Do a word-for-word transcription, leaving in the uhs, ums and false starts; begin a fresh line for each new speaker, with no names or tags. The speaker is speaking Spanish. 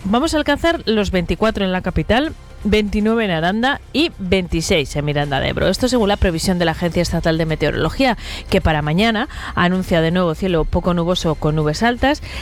vamos a alcanzar los veinticuatro en la capital, veintinueve en Aranda y veintiséis en Miranda de Ebro. Esto según la previsión de la Agencia Estatal de Meteorología, que para mañana anuncia de nuevo cielo poco nuboso con nubes altas